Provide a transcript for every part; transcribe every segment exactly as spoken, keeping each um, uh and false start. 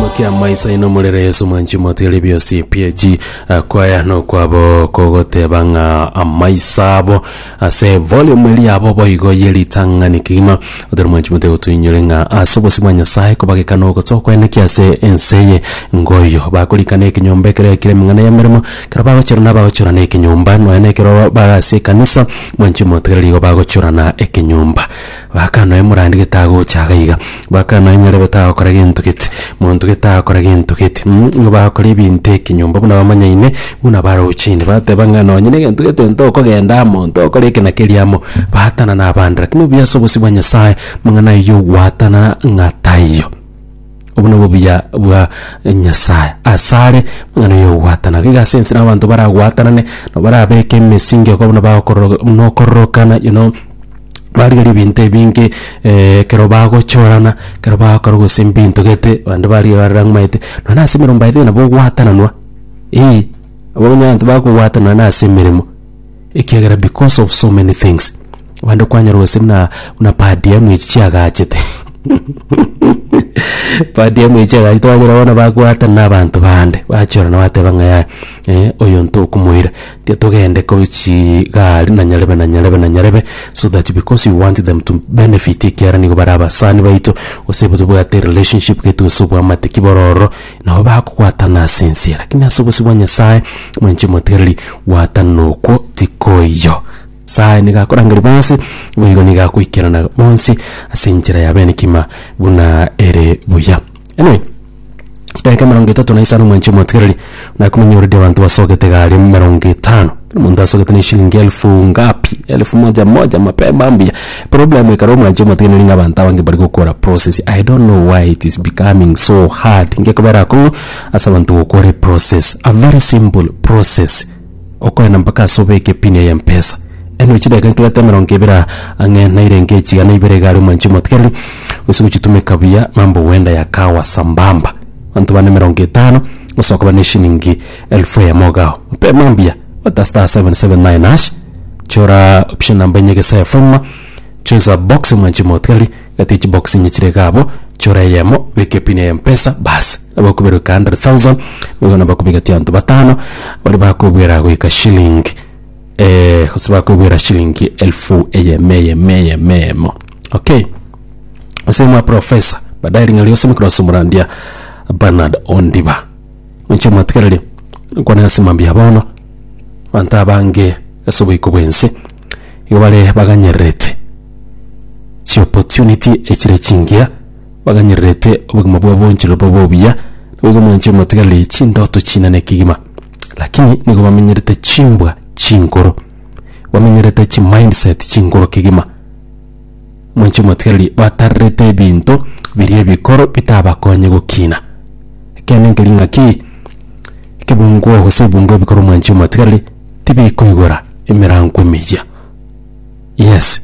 Kia maisa ino mulere yesu manchi motele biosi P G kwa ya no kwa bo kogote banga maisa abo ase volume li abo bo igo yeli tanga nikima odero manchi motele tuinyorenga asobo simanya sai ko bage kanoko toko ene kiase enseye ngoyo bakulikane kinyombe kire kire mingana ya meremo karaba chirana ba chirana kinyomba no ene kiro ba se kanisa manchi motele ligo ba chirana ekinyomba bakano emurandi gitago chagaiga bakano enyere betago kora gintu kiti muntu gita kora gintu kiti ngoba kora ibinte kinyomba buna bamanyaine buna baro uchini batebanga no nyine gintu kiti ntoko genda muntu okora ikina kiriamo batana na bandra kino byaso bosibanya sai mangana yo watana ngatayo obuna bobya bwa nyasai asare mangana yo watana giga sense na bantu bara watana ne no bara beke mesinge ko buna ba korro no korrokana you know bari binte binke eh kerobago chorana kerobago karugo simbinto gete bandi bari barang maite no na simiro mbaite na bo watana no eh abo nyanto ba ko watana na simirimo ikegera because of so many things bandi kwanyaro simna una padia mwichiaga achete padia mwichiaga itwanyira bona ba ko watana abantu bande bachorana batebanga ya eh oyonto kumuira tie tugende ko chi gali na nyarebe na nyarebe na nyarebe so that because you want them to benefit kiara ni baraba sani baito osebo to bwa relationship ketu so bwa mate kibororo na ba ko kwatana sincere lakini asobo sibanya sai mwenche moteli watanoko tikoyo sai ni gakora ngari bonse wigo ni gakwikirana bonse asinjira ya bene kima buna ere buya anyway Daika mirongo itatu na isano mwenche moteli na kumenyoride abantu basogete gali mirongo itano munda sogete ni shilingi elfu ngapi elfu moja moja mapema mbia problem ikaro mwenche moteli ninga banta wange bari gukora process. I don't know why it is becoming so hard ngekobera ko asabantu gukora process, a very simple process okora mpaka sobeke pin ya M-Pesa eno chida kan kilata mirongo ibira ange na irenge chiga na ibere gali mwenche moteli usibuchitume kabia mambo wenda yakawa sambamba antu bane mirongo itano usoka bane shilingi elfu ya mogao mpe mambia wata star seven seven nine hash chora option namba nyege saya forma choza box mwanchi moteli gatichi box nyichire gabo chora yemo weke pini ya M-Pesa basi abo kubero ka one hundred thousand wego bakubiga ti antu batano bali bakubwera gwika shilingi eh hosiba kubwera shilingi elfu eye meye memo okay asema professor badai ngalio simikro sumurandia Bernard Ondiba mwenche moteli kwa nasi mambia bono banta bange esobo ikobwense yobale baganyerete chi opportunity echire chingia baganyerete obuguma bwa bonchiro bobobia ubwo mwenche moteli chindoto chinane kigima lakini nigo bamenyerete chimbwa chinkoro bamenyerete chi mindset chinkoro kigima mwenche moteli batarete binto birie bikoro bitaba konye gukina kene ngelinga ki kibungo hose bungo bikoro mwanchi moteli tibi koigora emirango meja yes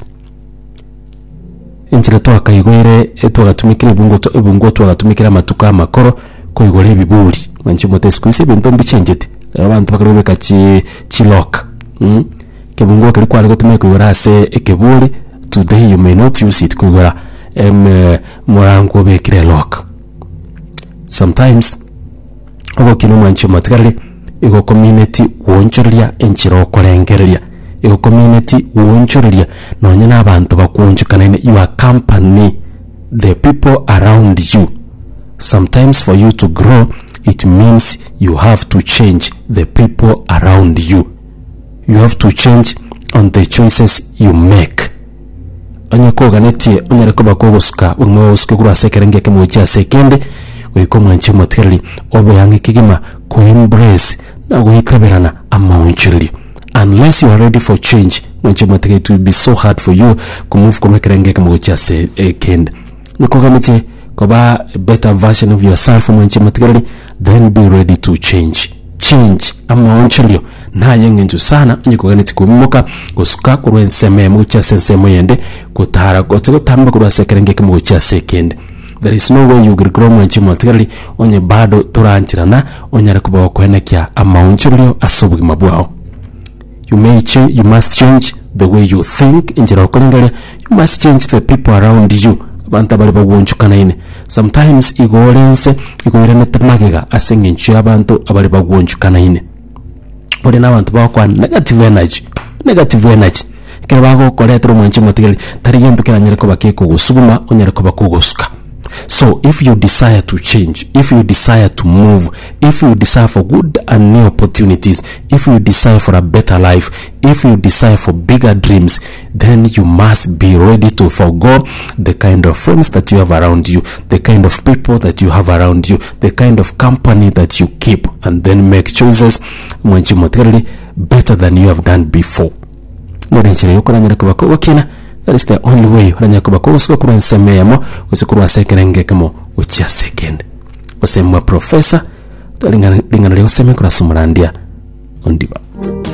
injira to akaigwire eto gatumikira bungo to bungo to gatumikira matuka makoro koigore biburi mwanchi moteli squeeze binto mbichenjete abantu bakarobeka chi chilok mm kibungo kiri kwali gutumika koigora se ekeburi today you may not use it koigora em morango bekire lock sometimes obo kino mwanchi moteli ego community wonchuria enchiro kolengeria ego community wonchuria nonye na abantu bakunjukana your company the people around you sometimes for you to grow it means you have to change the people around you you have to change on the choices you make anya koganeti onyere ko bakogosuka umwe usuke kura sekerenge ke mucha sekende wiko mwanchi moteli obo yange kigima ko embrace na guhikaberana amaunchuli unless you are ready for change mwanchi moteli it will be so hard for you to move ko mekerenge ke mucha sekende niko gamete ko ba a better version of yourself mwanchi moteli then be ready to change change amaunchuli na yengenju sana nyiko ganeti kumuka gusuka kurwenseme mucha sensemo yende kutara gotego tamba kurwa sekerenge ke mucha sekende. There is no way you will grow mwanchi moteli onye bado turanchirana onyara kubaho kwenekya amaunchulio asobugi mabwao. You may change, you must change the way you think injira okolengale, you must change the people around you. Banta bali bagwonchukana ine. sometimes igorense igoirene temagiga asengenchi abantu abali bagwonjukana ine uri n'abantu bakwa negative energy negative energy kero bago koletro mwanchi motigeli tari yendo kiranyere ko bakeko gusuguma onyere ko bakugosuka. So if you desire to change, if you desire to move, if you desire for good and new opportunities, if you desire for a better life, if you desire for bigger dreams, then you must be ready to forgo the kind of friends that you have around you, the kind of people that you have around you, the kind of company that you keep, and then make choices better than you have done before. That is the only way. Ranyakuba ko usko kura nsemeyamo usikuru sekerengekemo uchi second. Osemwa professor to lingana lingana leo seme kura sumurandia ondiba.